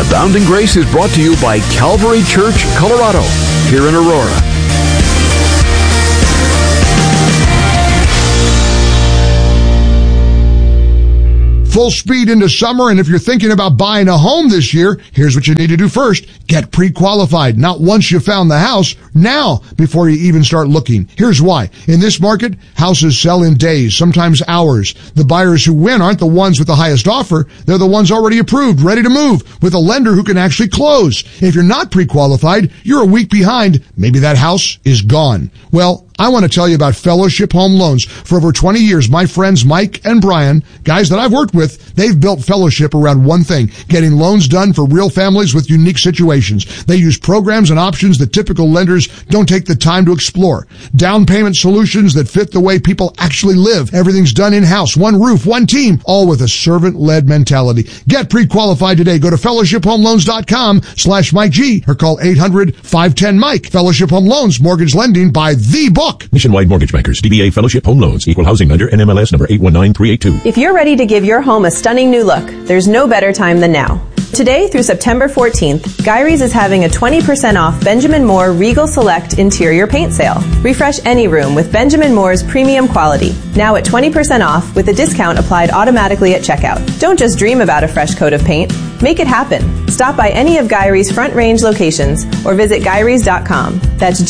Abounding Grace is brought to you by Calvary Church, Colorado, here in Aurora. Full speed into summer, and if you're thinking about buying a home this year, here's what you need to do first. Get pre-qualified. Not once you found the house, now before you even start looking. Here's why. In this market, houses sell in days, sometimes hours. The buyers who win aren't the ones with the highest offer. They're the ones already approved, ready to move, with a lender who can actually close. If you're not pre-qualified, you're a week behind. Maybe that house is gone. Well, I want to tell you about Fellowship Home Loans. For over 20 years, my friends Mike and Brian, guys that I've worked with, they've built Fellowship around one thing, getting loans done for real families with unique situations. They use programs and options that typical lenders don't take the time to explore. Down payment solutions that fit the way people actually live. Everything's done in-house, one roof, one team, all with a servant-led mentality. Get pre-qualified today. Go to fellowshiphomeloans.com/Mike G or call 800-510-MIKE. Fellowship Home Loans, mortgage lending by the book. Nationwide Mortgage Bankers, DBA Fellowship Home Loans, Equal Housing Lender, NMLS number 819382. If you're ready to give your home a stunning new look, there's no better time than now. Today through September 14th, Gyrie's is having a 20% off Benjamin Moore Regal Select interior paint sale. Refresh any room with Benjamin Moore's premium quality. Now at 20% off with a discount applied automatically at checkout. Don't just dream about a fresh coat of paint. Make it happen. Stop by any of Gyrie's Front Range locations or visit Gyries.com. That's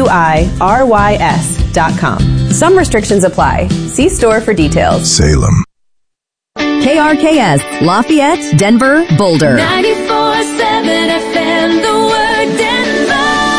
GUIRYS.com. Some restrictions apply. See store for details. Salem. KRKS, Lafayette, Denver, Boulder. 94.7 FM, the word Denver.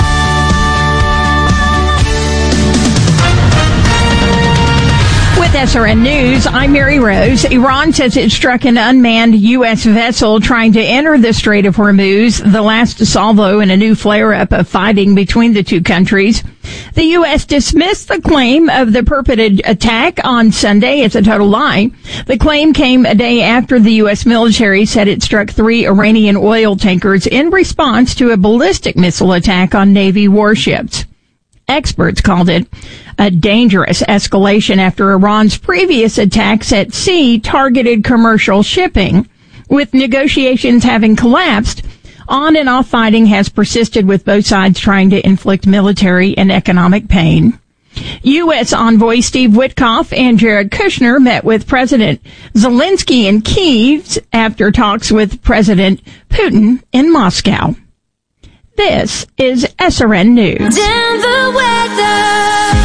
With SRN News, I'm Mary Rose. Iran says it struck an unmanned U.S. vessel trying to enter the Strait of Hormuz, the last salvo in a new flare-up of fighting between the two countries. The U.S. dismissed the claim of the perpetrated attack on Sunday as a total lie. The claim came a day after the U.S. military said it struck 3 Iranian oil tankers in response to a ballistic missile attack on Navy warships. Experts called it a dangerous escalation after Iran's previous attacks at sea targeted commercial shipping. With negotiations having collapsed, on and off fighting has persisted with both sides trying to inflict military and economic pain. U.S. envoy Steve Witkoff and Jared Kushner met with President Zelensky in Kyiv after talks with President Putin in Moscow. This is SRN News. Denver weather.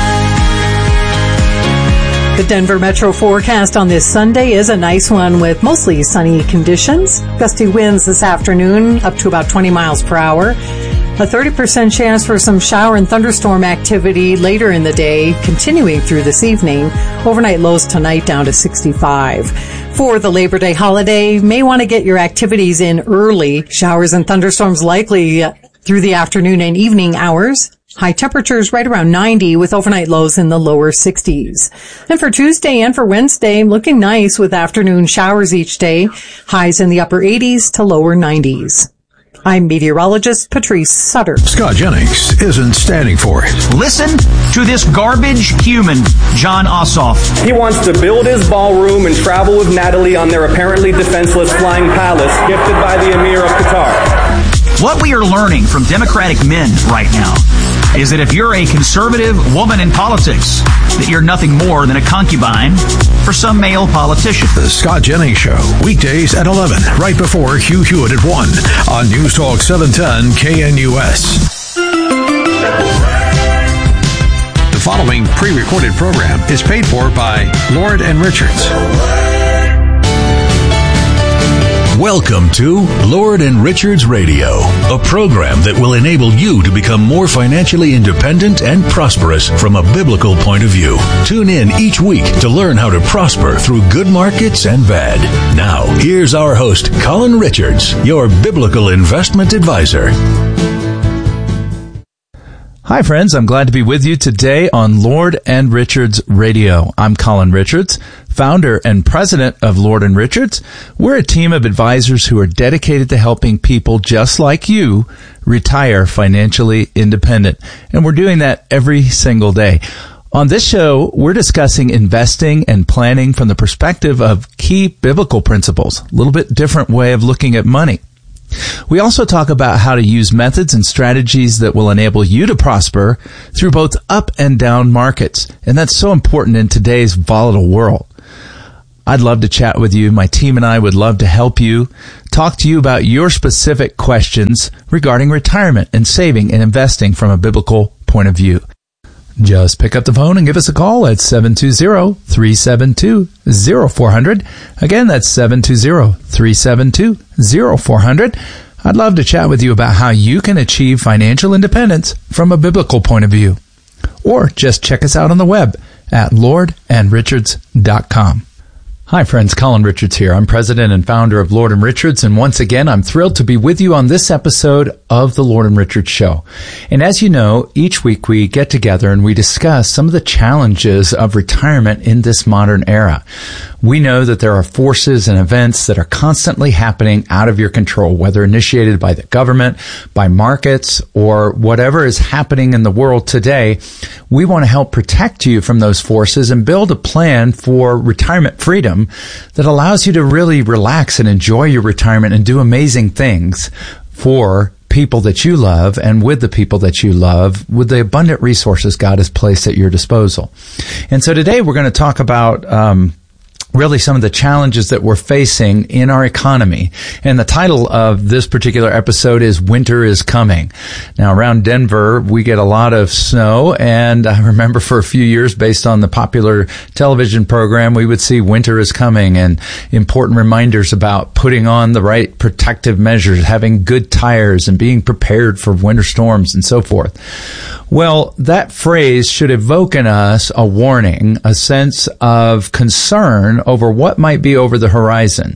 The Denver Metro forecast on this Sunday is a nice one with mostly sunny conditions. Gusty winds this afternoon up to about 20 miles per hour. A 30% chance for some shower and thunderstorm activity later in the day, continuing through this evening. Overnight lows tonight down to 65. For the Labor Day holiday, you may want to get your activities in early. Showers and thunderstorms likely through the afternoon and evening hours. High temperatures right around 90 with overnight lows in the lower 60s. And for Tuesday and for Wednesday, looking nice with afternoon showers each day. Highs in the upper 80s to lower 90s. I'm meteorologist Patrice Sutter. Scott Jennings isn't standing for it. Listen to this garbage human, John Ossoff. He wants to build his ballroom and travel with Natalie on their apparently defenseless flying palace gifted by the Emir of Qatar. What we are learning from Democratic men right now is that if you're a conservative woman in politics, that you're nothing more than a concubine for some male politician. The Scott Jennings Show, weekdays at 11, right before Hugh Hewitt at 1 on News Talk 710 KNUS. The following pre-recorded program is paid for by Lord and Richards. Welcome to Lord and Richards Radio, a program that will enable you to become more financially independent and prosperous from a biblical point of view. Tune in each week to learn how to prosper through good markets and bad. Now, here's our host, Colin Richards, your biblical investment advisor. Hi, friends. I'm glad to be with you today on Lord and Richards Radio. I'm Colin Richards, founder and president of Lord and Richards. We're a team of advisors who are dedicated to helping people just like you retire financially independent. And we're doing that every single day. On this show, we're discussing investing and planning from the perspective of key biblical principles, a little bit different way of looking at money. We also talk about how to use methods and strategies that will enable you to prosper through both up and down markets. And that's so important in today's volatile world. I'd love to chat with you. My team and I would love to help you, talk to you about your specific questions regarding retirement and saving and investing from a biblical point of view. Just pick up the phone and give us a call at 720-372-0400. Again, that's 720-372-0400. I'd love to chat with you about how you can achieve financial independence from a biblical point of view. Or just check us out on the web at lordandrichards.com. Hi friends, Colin Richards here. I'm president and founder of Lord & Richards, and once again, I'm thrilled to be with you on this episode of the Lord & Richards Show. And as you know, each week we get together and we discuss some of the challenges of retirement in this modern era. We know that there are forces and events that are constantly happening out of your control, whether initiated by the government, by markets, or whatever is happening in the world today. We want to help protect you from those forces and build a plan for retirement freedom that allows you to really relax and enjoy your retirement and do amazing things for people that you love and with the people that you love with the abundant resources God has placed at your disposal. And so today we're going to talk about really some of the challenges that we're facing in our economy. And the title of this particular episode is Winter is Coming. Now, around Denver, we get a lot of snow, and I remember for a few years, based on the popular television program, we would see winter is coming and important reminders about putting on the right protective measures, having good tires, and being prepared for winter storms and so forth. Well, that phrase should evoke in us a warning, a sense of concern over what might be over the horizon.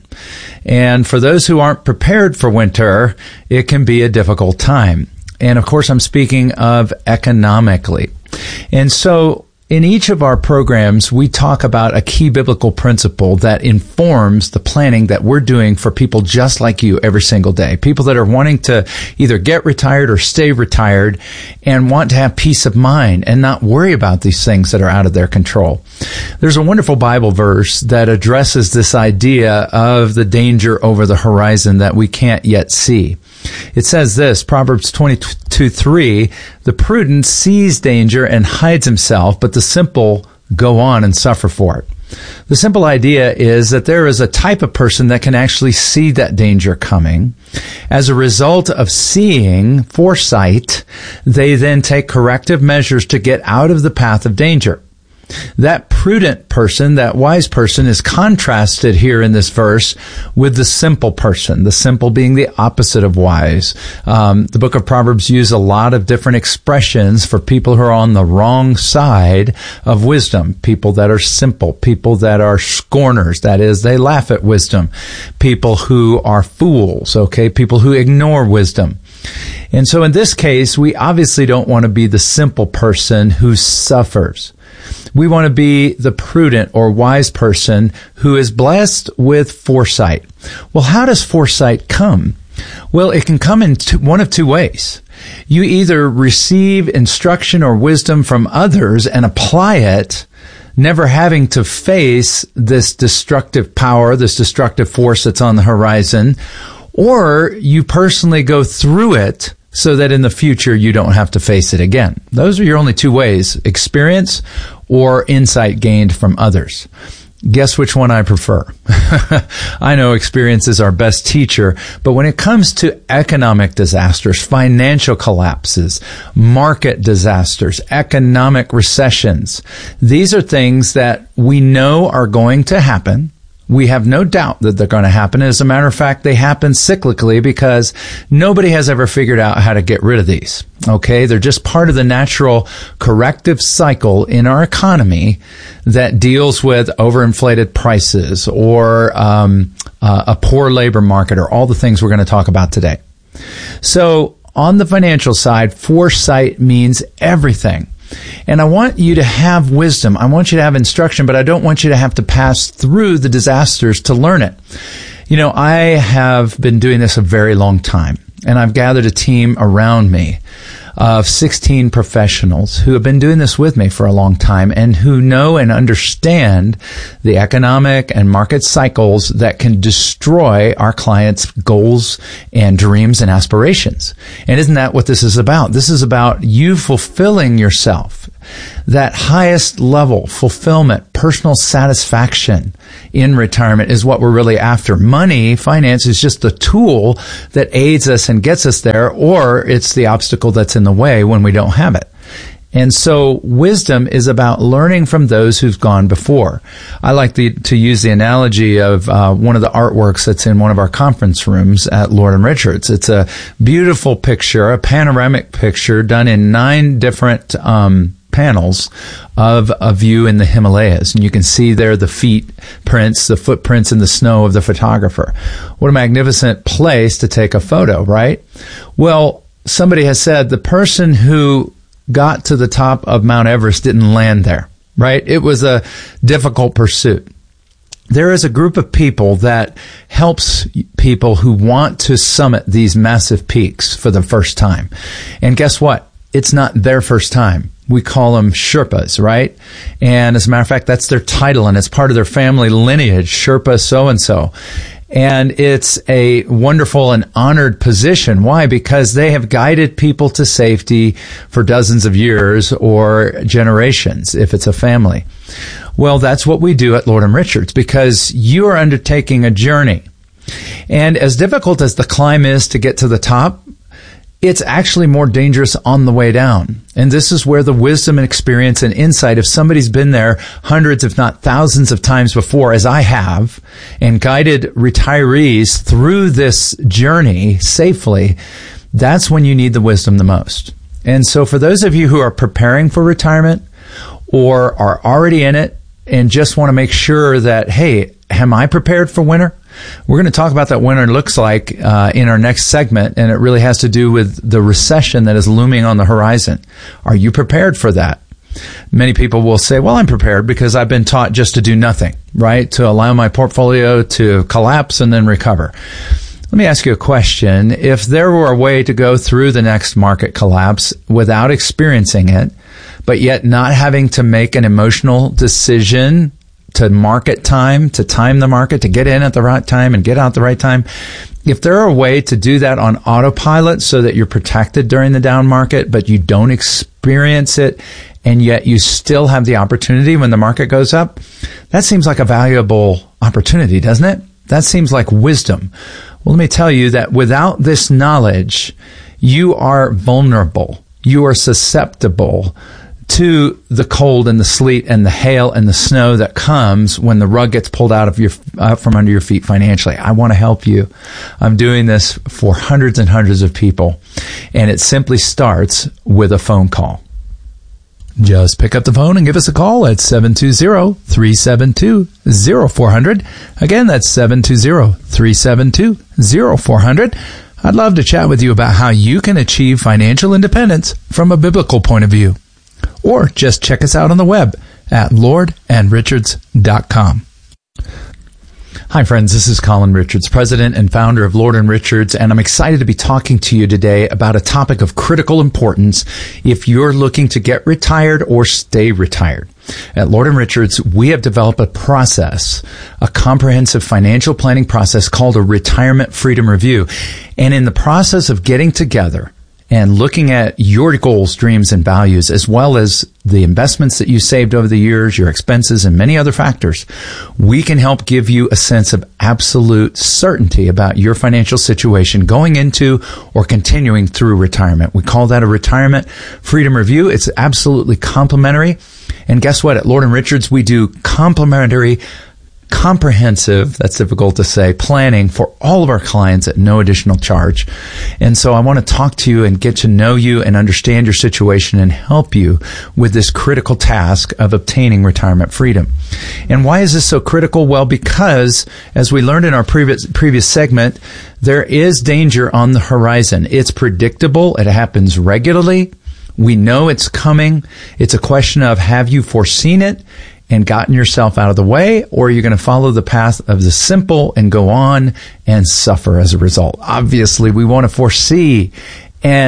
And for those who aren't prepared for winter, it can be a difficult time. And of course, I'm speaking of economically. And so in each of our programs, we talk about a key biblical principle that informs the planning that we're doing for people just like you every single day. People that are wanting to either get retired or stay retired and want to have peace of mind and not worry about these things that are out of their control. There's a wonderful Bible verse that addresses this idea of the danger over the horizon that we can't yet see. It says this, Proverbs 22:3, the prudent sees danger and hides himself, but the simple go on and suffer for it. The simple idea is that there is a type of person that can actually see that danger coming. As a result of seeing foresight, they then take corrective measures to get out of the path of danger. That prudent person, that wise person, is contrasted here in this verse with the simple person, the simple being the opposite of wise. The book of Proverbs uses a lot of different expressions for people who are on the wrong side of wisdom, people that are simple, people that are scorners, that is, they laugh at wisdom, people who are fools, okay, people who ignore wisdom. And so in this case, we obviously don't want to be the simple person who suffers. We want to be the prudent or wise person who is blessed with foresight. Well, how does foresight come? Well, it can come in one of two ways. You either receive instruction or wisdom from others and apply it, never having to face this destructive power, this destructive force that's on the horizon, or you personally go through it so that in the future you don't have to face it again. Those are your only two ways, experience or insight gained from others. Guess which one I prefer? I know experience is our best teacher, but when it comes to economic disasters, financial collapses, market disasters, economic recessions, these are things that we know are going to happen. We have no doubt that they're going to happen. As a matter of fact, they happen cyclically because nobody has ever figured out how to get rid of these. Okay? They're just part of the natural corrective cycle in our economy that deals with overinflated prices or a poor labor market or all the things we're going to talk about today. So on the financial side, foresight means everything. And I want you to have wisdom. I want you to have instruction, but I don't want you to have to pass through the disasters to learn it. You know, I have been doing this a very long time, and I've gathered a team around me of 16 professionals who have been doing this with me for a long time and who know and understand the economic and market cycles that can destroy our clients' goals and dreams and aspirations. And isn't that what this is about? This is about you fulfilling yourself. That highest level fulfillment, personal satisfaction in retirement is what we're really after. Money, finance is just the tool that aids us and gets us there, or it's the obstacle that's in the way when we don't have it. And so wisdom is about learning from those who've gone before. I like to use the analogy of one of the artworks that's in one of our conference rooms at Lord & Richards. It's a beautiful picture, a panoramic picture done in 9 different panels of a view in the Himalayas. And you can see there the footprints in the snow of the photographer. What a magnificent place to take a photo, right? Well, somebody has said the person who got to the top of Mount Everest didn't land there, right? It was a difficult pursuit. There is a group of people that helps people who want to summit these massive peaks for the first time. And guess what? It's not their first time. We call them Sherpas, right? And as a matter of fact, that's their title, and it's part of their family lineage, Sherpa so-and-so. And it's a wonderful and honored position. Why? Because they have guided people to safety for dozens of years or generations, if it's a family. Well, that's what we do at Lord & Richards, because you are undertaking a journey. And as difficult as the climb is to get to the top, it's actually more dangerous on the way down. And this is where the wisdom and experience and insight, if somebody's been there hundreds, if not thousands of times before, as I have, and guided retirees through this journey safely, that's when you need the wisdom the most. And so for those of you who are preparing for retirement or are already in it and just want to make sure that, hey, am I prepared for winter? We're going to talk about that winter looks like in our next segment, and it really has to do with the recession that is looming on the horizon. Are you prepared for that? Many people will say, well, I'm prepared because I've been taught just to do nothing, right? To allow my portfolio to collapse and then recover. Let me ask you a question. If there were a way to go through the next market collapse without experiencing it, but yet not having to make an emotional decision to market time, to time the market, to get in at the right time and get out the right time. If there are a way to do that on autopilot so that you're protected during the down market, but you don't experience it, and yet you still have the opportunity when the market goes up, that seems like a valuable opportunity, doesn't it? That seems like wisdom. Well, let me tell you that without this knowledge, you are vulnerable. You are susceptible to the cold and the sleet and the hail and the snow that comes when the rug gets pulled out of from under your feet financially. I want to help you. I'm doing this for hundreds and hundreds of people, and it simply starts with a phone call. Just pick up the phone and give us a call at 720-372-0400. Again, that's 720-372-0400. I'd love to chat with you about how you can achieve financial independence from a biblical point of view. Or just check us out on the web at lordandrichards.com. Hi friends, this is Colin Richards, president and founder of Lord & Richards, and I'm excited to be talking to you today about a topic of critical importance if you're looking to get retired or stay retired. At Lord & Richards, we have developed a process, a comprehensive financial planning process called a Retirement Freedom Review. And in the process of getting together and looking at your goals, dreams, and values, as well as the investments that you saved over the years, your expenses, and many other factors, we can help give you a sense of absolute certainty about your financial situation going into or continuing through retirement. We call that a Retirement Freedom Review. It's absolutely complimentary. And guess what? At Lord & Richards, we do complimentary, comprehensive, that's difficult to say, planning for all of our clients at no additional charge. And so I want to talk to you and get to know you and understand your situation and help you with this critical task of obtaining retirement freedom. And why is this so critical? Well, because as we learned in our previous segment, there is danger on the horizon. It's predictable. It happens regularly. We know it's coming. It's a question of, have you foreseen it and gotten yourself out of the way, or are you going to follow the path of the simple and go on and suffer as a result? Obviously, we want to foresee and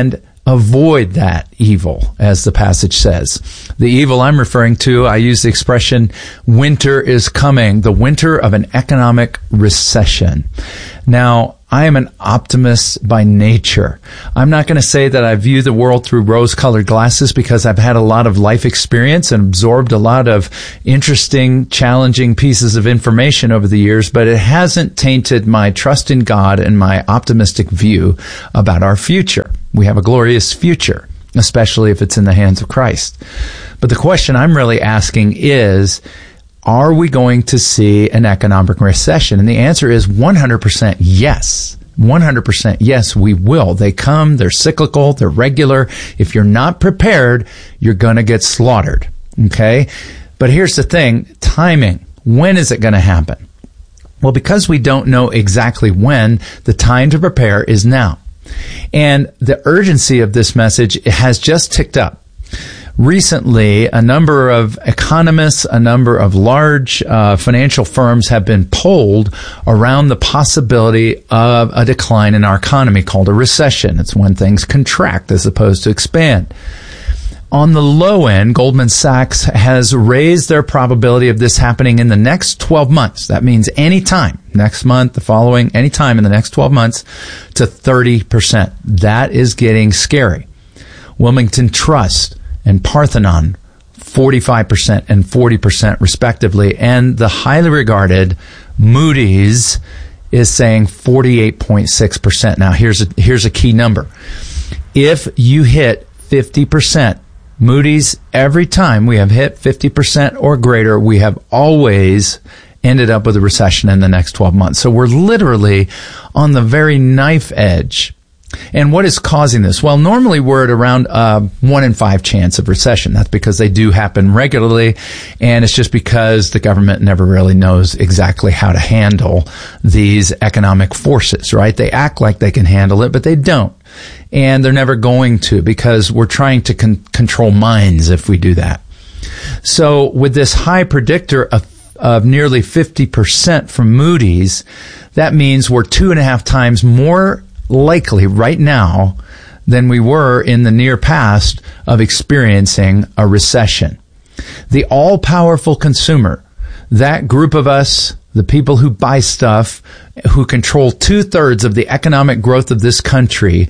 avoid that evil, as the passage says. The evil I'm referring to, I use the expression, winter is coming, the winter of an economic recession. Now, I am an optimist by nature. I'm not going to say that I view the world through rose-colored glasses because I've had a lot of life experience and absorbed a lot of interesting, challenging pieces of information over the years, but it hasn't tainted my trust in God and my optimistic view about our future. We have a glorious future, especially if it's in the hands of Christ. But the question I'm really asking is, are we going to see an economic recession? And the answer is 100% yes. 100% yes, we will. They come, they're cyclical, they're regular. If you're not prepared, you're going to get slaughtered. Okay? But here's the thing, timing. When is it going to happen? Well, because we don't know exactly when, the time to prepare is now. And the urgency of this message has just ticked up. Recently, a number of economists, a number of large financial firms have been polled around the possibility of a decline in our economy called a recession. It's when things contract as opposed to expand. On the low end, Goldman Sachs has raised their probability of this happening in the next 12 months. That means any time, next month, the following, any time in the next 12 months, to 30%. That is getting scary. Wilmington Trust and Parthenon, 45% and 40% respectively. And the highly regarded Moody's is saying 48.6%. Now, here's a key number. If you hit 50%, Moody's, every time we have hit 50% or greater, we have always ended up with a recession in the next 12 months. So we're literally on the very knife edge. And what is causing this? Well, normally we're at around 1 in 5 chance of recession. That's because they do happen regularly, and it's just because the government never really knows exactly how to handle these economic forces, right? They act like they can handle it, but they don't. And they're never going to, because we're trying to control minds if we do that. So with this high predictor of nearly 50% from Moody's, that means we're 2.5 times more likely right now than we were in the near past of experiencing a recession. The all-powerful consumer, that group of us, the people who buy stuff, who control 2/3 of the economic growth of this country,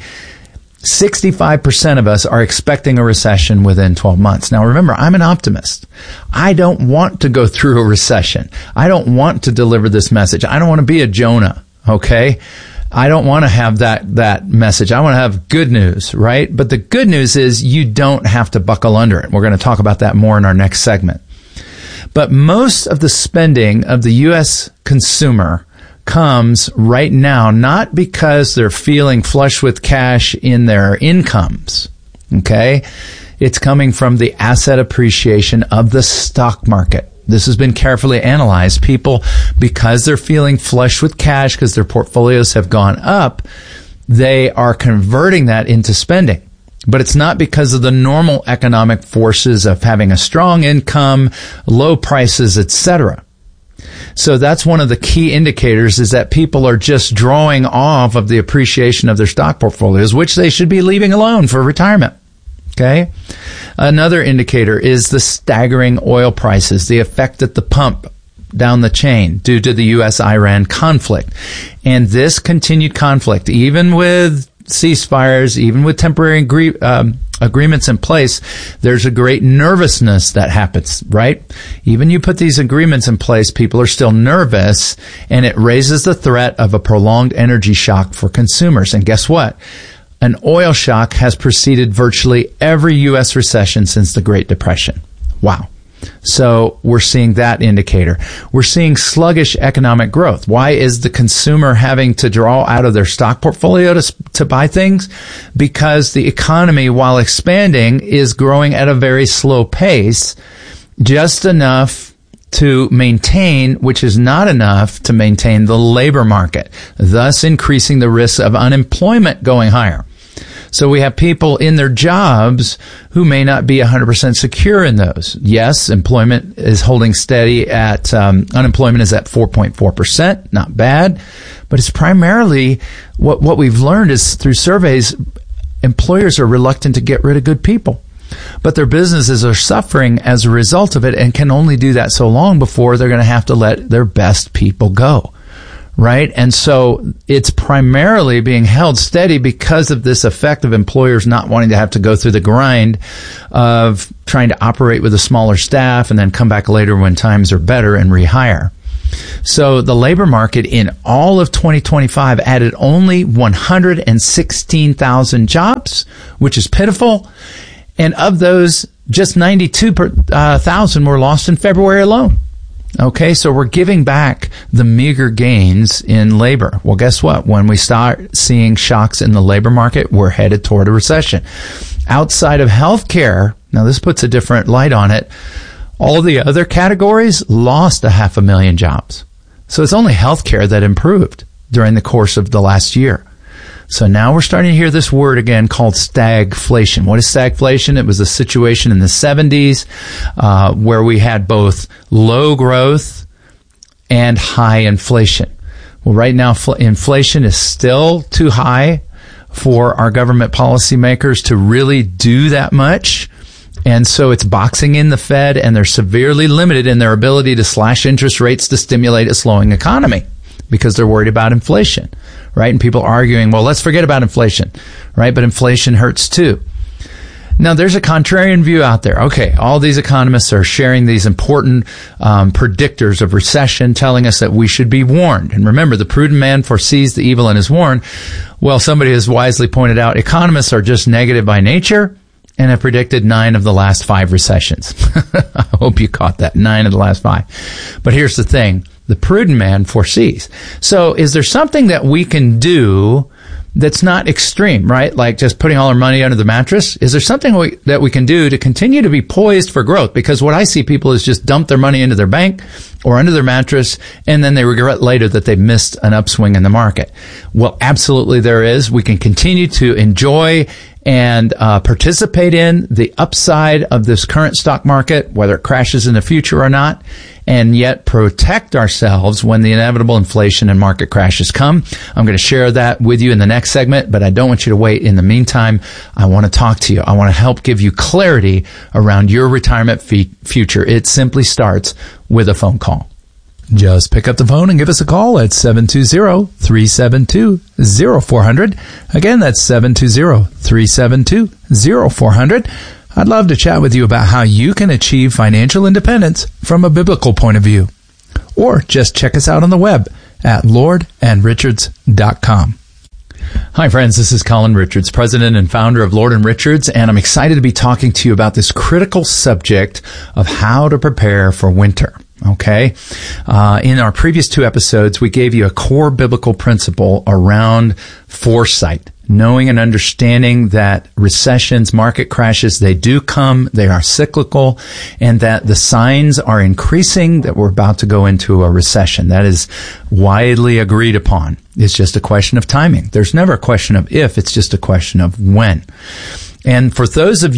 65% of us are expecting a recession within 12 months. Now remember, I'm an optimist. I don't want to go through a recession. I don't want to deliver this message. I don't want to be a Jonah, okay? I don't want to have that message. I want to have good news, right? But the good news is you don't have to buckle under it. We're going to talk about that more in our next segment. But most of the spending of the U.S. consumer comes right now not because they're feeling flush with cash in their incomes, okay? It's coming from the asset appreciation of the stock market. This has been carefully analyzed. People, because they're feeling flush with cash, because their portfolios have gone up, they are converting that into spending. But it's not because of the normal economic forces of having a strong income, low prices, etc. So that's one of the key indicators, is that people are just drawing off of the appreciation of their stock portfolios, which they should be leaving alone for retirement. Okay. Another indicator is the staggering oil prices, the effect at the pump down the chain due to the U.S.-Iran conflict. And this continued conflict, even with ceasefires, even with temporary agreements in place, there's a great nervousness that happens, right? Even you put these agreements in place, people are still nervous, and it raises the threat of a prolonged energy shock for consumers. And guess what? An oil shock has preceded virtually every U.S. recession since the Great Depression. Wow. So we're seeing that indicator. We're seeing sluggish economic growth. Why is the consumer having to draw out of their stock portfolio to buy things? Because the economy, while expanding, is growing at a very slow pace, just enough to maintain, which is not enough to maintain the labor market, thus increasing the risk of unemployment going higher. So we have people in their jobs who may not be 100% secure in those. Yes, employment is holding steady at, unemployment is at 4.4%, not bad, but it's primarily what we've learned is through surveys, employers are reluctant to get rid of good people. But their businesses are suffering as a result of it and can only do that so long before they're going to have to let their best people go. Right? And so it's primarily being held steady because of this effect of employers not wanting to have to go through the grind of trying to operate with a smaller staff and then come back later when times are better and rehire. So the labor market in all of 2025 added only 116,000 jobs, which is pitiful. And of those, just 92,000 were lost in February alone. Okay, so we're giving back the meager gains in labor. Well, guess what? When we start seeing shocks in the labor market, we're headed toward a recession. Outside of healthcare, now this puts a different light on it, all the other categories lost 500,000 jobs. So it's only healthcare that improved during the course of the last year. So now we're starting to hear this word again called stagflation. What is stagflation? It was a situation in the 70s where we had both low growth and high inflation. Well, right now inflation is still too high for our government policymakers to really do that much. And so it's boxing in the Fed, and they're severely limited in their ability to slash interest rates to stimulate a slowing economy because they're worried about inflation, right? And people are arguing, well, let's forget about inflation, right? But inflation hurts too. Now, there's a contrarian view out there. Okay, all these economists are sharing these important predictors of recession, telling us that we should be warned. And remember, the prudent man foresees the evil and is warned. Well, somebody has wisely pointed out economists are just negative by nature and have predicted 9 of the last 5 recessions. I hope you caught that, 9 of the last 5. But here's the thing. The prudent man foresees. So is there something that we can do that's not extreme, right? Like just putting all our money under the mattress? Is there something that we can do to continue to be poised for growth? Because what I see people is just dump their money into their bank or under their mattress, and then they regret later that they missed an upswing in the market. Well, absolutely there is. We can continue to enjoy and participate in the upside of this current stock market, whether it crashes in the future or not, and yet protect ourselves when the inevitable inflation and market crashes come. I'm going to share that with you in the next segment, but I don't want you to wait. In the meantime, I want to talk to you. I want to help give you clarity around your retirement future. It simply starts with a phone call. Just pick up the phone and give us a call at 720-372-0400. Again, that's 720-372-0400. I'd love to chat with you about how you can achieve financial independence from a biblical point of view. Or just check us out on the web at lordandrichards.com. Hi, friends. This is Colin Richards, president and founder of Lord & Richards, and I'm excited to be talking to you about this critical subject of how to prepare for winter. Okay. In our previous 2 episodes, we gave you a core biblical principle around foresight, knowing and understanding that recessions, market crashes, they do come, they are cyclical, and that the signs are increasing that we're about to go into a recession. That is widely agreed upon. It's just a question of timing. There's never a question of if, it's just a question of when. And for those of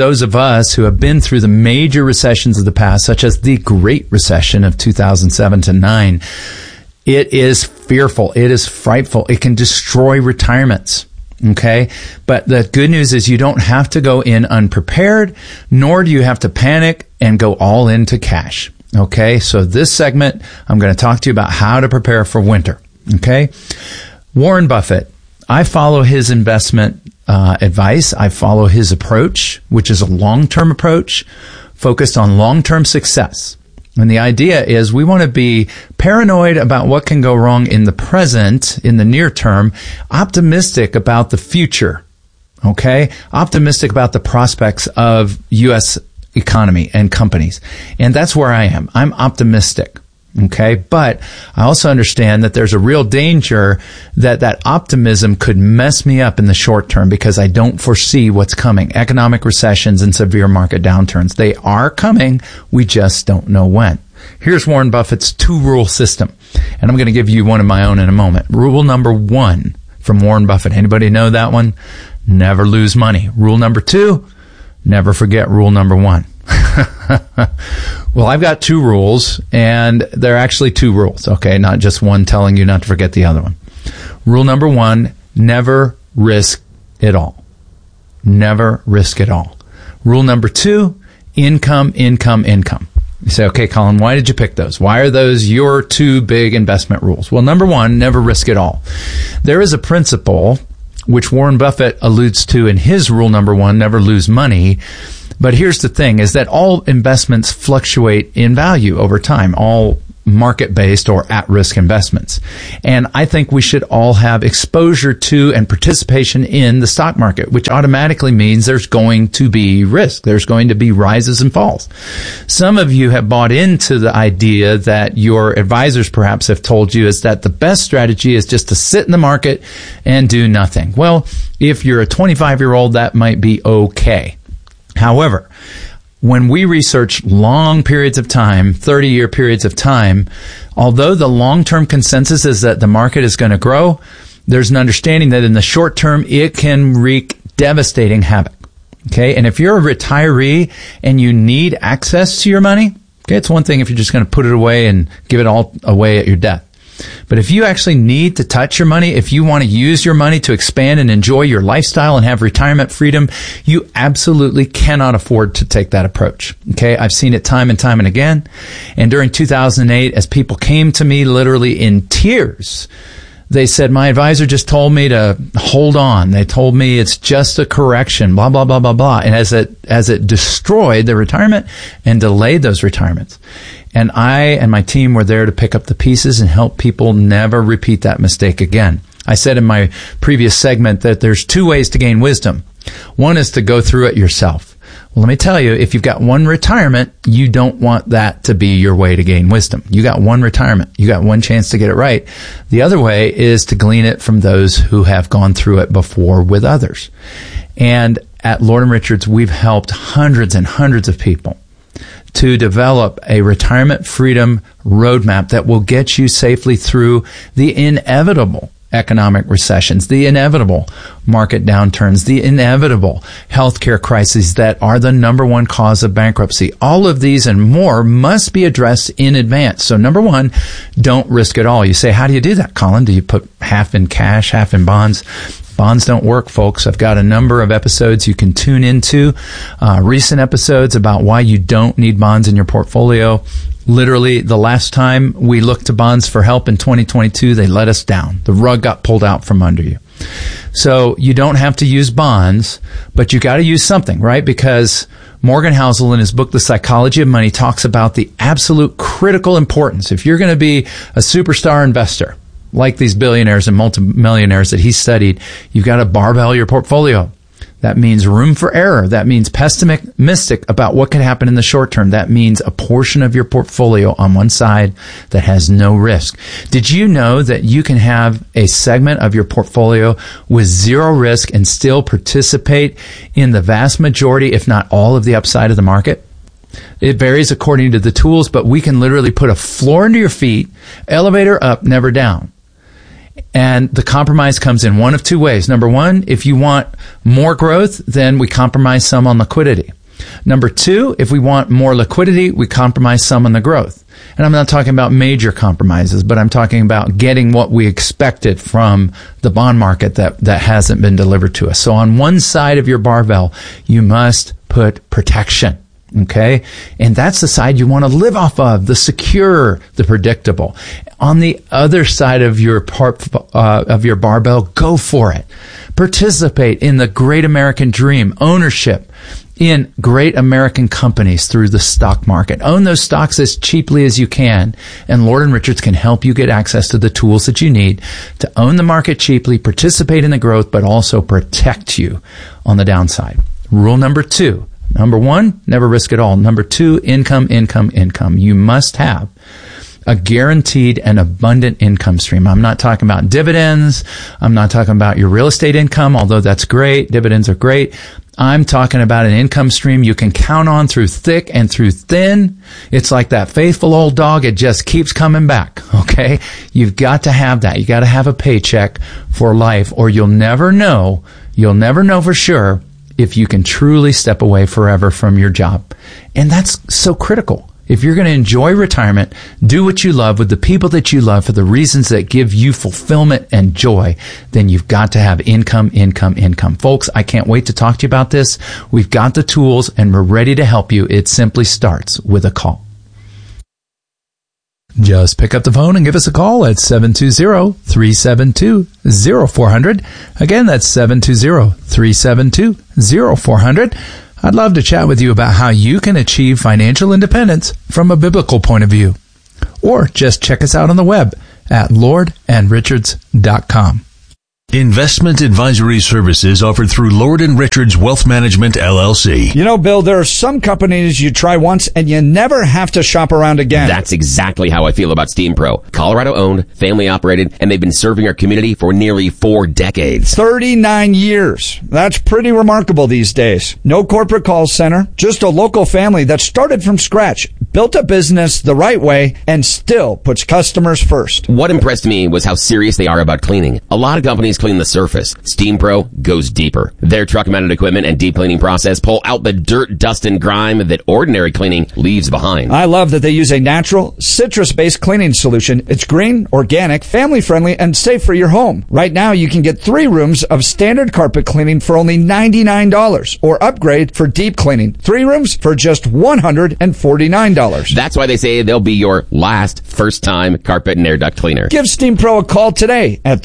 us who have been through the major recessions of the past, such as the Great Recession of 2007 to 9, it is fearful. It is frightful. It can destroy retirements. Okay. But the good news is you don't have to go in unprepared, nor do you have to panic and go all into cash. Okay. So this segment, I'm going to talk to you about how to prepare for winter. Okay. Warren Buffett, I follow his investment advice. I follow his approach, which is a long-term approach focused on long-term success. And the idea is we want to be paranoid about what can go wrong in the present, in the near term, optimistic about the future, okay? Optimistic about the prospects of U.S. economy and companies. And that's where I am. I'm optimistic. Okay. But I also understand that there's a real danger that optimism could mess me up in the short term because I don't foresee what's coming. Economic recessions and severe market downturns. They are coming. We just don't know when. Here's Warren Buffett's 2-rule system. And I'm going to give you one of my own in a moment. Rule number 1 from Warren Buffett. Anybody know that one? Never lose money. Rule number 2, never forget rule number 1. Well, I've got 2 rules, and they're actually 2 rules, okay? Not just one telling you not to forget the other one. Rule number 1, never risk it all. never risk it all. Rule number 2, income, income, income. You say, okay, Colin, why did you pick those? Why are those your 2 big investment rules? Well, number 1, never risk it all. There is a principle which Warren Buffett alludes to in his rule number 1, never lose money. But here's the thing, is that all investments fluctuate in value over time, all market-based or at-risk investments. And I think we should all have exposure to and participation in the stock market, which automatically means there's going to be risk. There's going to be rises and falls. Some of you have bought into the idea that your advisors perhaps have told you is that the best strategy is just to sit in the market and do nothing. Well, if you're a 25-year-old, that might be okay. However, when we research long periods of time, 30-year periods of time, although the long-term consensus is that the market is going to grow, there's an understanding that in the short term, it can wreak devastating havoc. Okay? And if you're a retiree and you need access to your money, okay, it's one thing if you're just going to put it away and give it all away at your death. But if you actually need to touch your money, if you want to use your money to expand and enjoy your lifestyle and have retirement freedom, you absolutely cannot afford to take that approach. Okay? I've seen it time and time and again. And during 2008, as people came to me literally in tears, they said, my advisor just told me to hold on. They told me it's just a correction, blah, blah, blah, blah, blah. And as it destroyed their retirement and delayed those retirements. And I and my team were there to pick up the pieces and help people never repeat that mistake again. I said in my previous segment that there's 2 ways to gain wisdom. One is to go through it yourself. Well, let me tell you, if you've got one retirement, you don't want that to be your way to gain wisdom. You got one retirement. You got one chance to get it right. The other way is to glean it from those who have gone through it before with others. And at Lord & Richards, we've helped hundreds and hundreds of people to develop a retirement freedom roadmap that will get you safely through the inevitable economic recessions, the inevitable market downturns, the inevitable healthcare crises that are the number 1 cause of bankruptcy. All of these and more must be addressed in advance. So number 1, don't risk it all. You say, how do you do that, Colin? Do you put half in cash, half in bonds? Bonds don't work, folks. I've got a number of episodes you can tune into, recent episodes about why you don't need bonds in your portfolio. Literally, the last time we looked to bonds for help in 2022, they let us down. The rug got pulled out from under you. So you don't have to use bonds, but you got to use something, right? Because Morgan Housel, in his book, The Psychology of Money, talks about the absolute critical importance. If you're going to be a superstar investor, like these billionaires and multimillionaires that he studied, you've got to barbell your portfolio. That means room for error. That means pessimistic about what could happen in the short term. That means a portion of your portfolio on one side that has no risk. Did you know that you can have a segment of your portfolio with 0 risk and still participate in the vast majority, if not all, of the upside of the market? It varies according to the tools, but we can literally put a floor under your feet, elevator up, never down. And the compromise comes in one of 2 ways. Number 1, if you want more growth, then we compromise some on liquidity. Number 2, if we want more liquidity, we compromise some on the growth. And I'm not talking about major compromises, but I'm talking about getting what we expected from the bond market that hasn't been delivered to us. So on one side of your barbell, you must put protection. Okay? And that's the side you want to live off of, the secure, the predictable. On the other side of your barbell, go for it. Participate in the great American dream, ownership in great American companies through the stock market. Own those stocks as cheaply as you can, and Lord & Richards can help you get access to the tools that you need to own the market cheaply, participate in the growth, but also protect you on the downside. Rule number 2. Number 1, never risk it all. Number 2, income, income, income. You must have a guaranteed and abundant income stream. I'm not talking about dividends. I'm not talking about your real estate income, although that's great. Dividends are great. I'm talking about an income stream you can count on through thick and through thin. It's like that faithful old dog. It just keeps coming back. Okay? You've got to have that. You got to have a paycheck for life, or you'll never know for sure if you can truly step away forever from your job. And that's so critical. If you're going to enjoy retirement, do what you love with the people that you love for the reasons that give you fulfillment and joy, then you've got to have income. Folks, I can't wait to talk to you about this. We've got the tools and we're ready to help you. It simply starts with a call. Just pick up the phone and give us a call at 720-372-0400. Again, that's 720-372-0400. I'd love to chat with you about how you can achieve financial independence from a biblical point of view. Or just check us out on the web at lordandrichards.com. Investment advisory services offered through Lord & Richards Wealth Management, LLC. You know, Bill, there are some companies you try once and you never have to shop around again. That's exactly how I feel about Steam Pro. Colorado-owned, family-operated, and they've been serving our community for nearly 4 decades. 39 years. That's pretty remarkable these days. No corporate call center, just a local family that started from scratch, built a business the right way, and still puts customers first. What impressed me was how serious they are about cleaning. A lot of companies clean the surface. Steam Pro goes deeper. Their truck-mounted equipment and deep cleaning process pull out the dirt, dust, and grime that ordinary cleaning leaves behind. I love that they use a natural, citrus-based cleaning solution. It's green, organic, family-friendly, and safe for your home. Right now, you can get 3 rooms of standard carpet cleaning for only $99, or upgrade for deep cleaning. 3 rooms for just $149. That's why they say they'll be your last first-time carpet and air duct cleaner. Give Steam Pro a call today at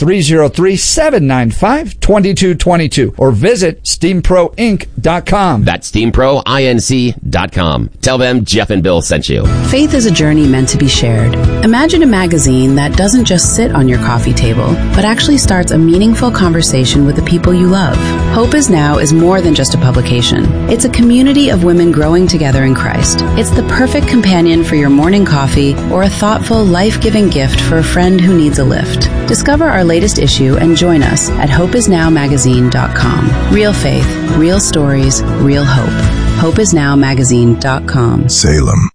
303-795-2222 or visit steamproinc.com. That's steamproinc.com. Tell them Jeff and Bill sent you. Faith is a journey meant to be shared. Imagine a magazine that doesn't just sit on your coffee table, but actually starts a meaningful conversation with the people you love. Hope Is Now is more than just a publication. It's a community of women growing together in Christ. It's the perfect companion for your morning coffee or a thoughtful, life-giving gift for a friend who needs a lift. Discover our latest issue and join us at hopeisnowmagazine.com. Real faith, real stories, real hope. hopeisnowmagazine.com. Salem.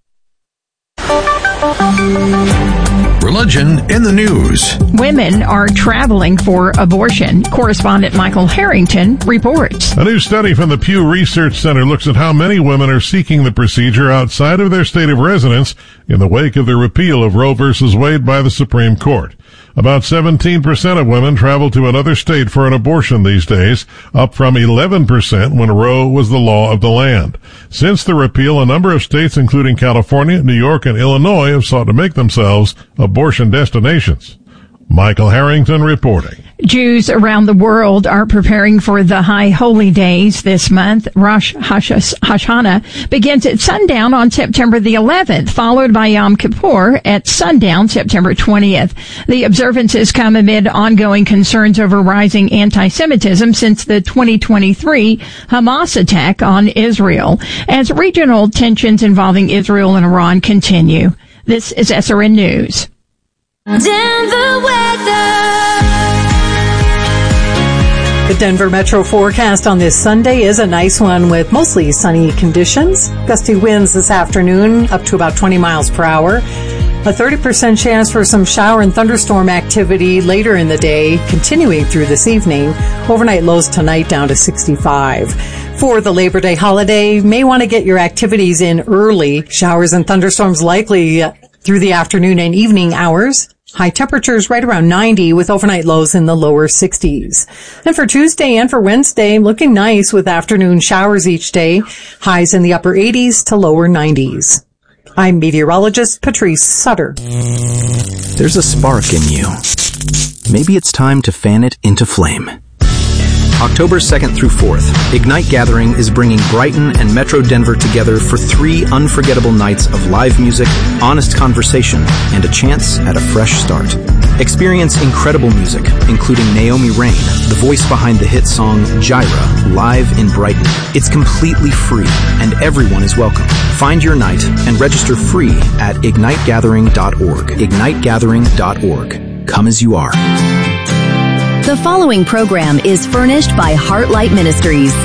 Religion in the news. Women are traveling for abortion. Correspondent Michael Harrington reports. A new study from the Pew Research Center looks at how many women are seeking the procedure outside of their state of residence in the wake of the repeal of Roe v. Wade by the Supreme Court. About 17% of women travel to another state for an abortion these days, up from 11% when Roe was the law of the land. Since the repeal, a number of states, including California, New York, and Illinois, have sought to make themselves abortion destinations. Michael Harrington reporting. Jews around the world are preparing for the High Holy Days this month. Rosh Hashanah begins at sundown on September the 11th, followed by Yom Kippur at sundown September 20th. The observances come amid ongoing concerns over rising anti-Semitism since the 2023 Hamas attack on Israel, as regional tensions involving Israel and Iran continue. This is SRN News. Denver weather. The Denver Metro forecast on this Sunday is a nice one with mostly sunny conditions. Gusty winds this afternoon up to about 20 miles per hour. A 30% chance for some shower and thunderstorm activity later in the day, continuing through this evening. Overnight lows tonight down to 65. For the Labor Day holiday, you may want to get your activities in early. Showers and thunderstorms likely through the afternoon and evening hours. High temperatures right around 90 with overnight lows in the lower 60s. And for Tuesday and for Wednesday, looking nice with afternoon showers each day. Highs in the upper 80s to lower 90s. I'm meteorologist Patrice Sutter. There's a spark in you. Maybe it's time to fan it into flame. October 2nd through 4th, Ignite Gathering is bringing Brighton and Metro Denver together for 3 unforgettable nights of live music, honest conversation, and a chance at a fresh start. Experience incredible music, including Naomi Rain, the voice behind the hit song Jireh, live in Brighton. It's completely free, and everyone is welcome. Find your night and register free at ignitegathering.org. ignitegathering.org. Come as you are. The following program is furnished by Heartlight Ministries.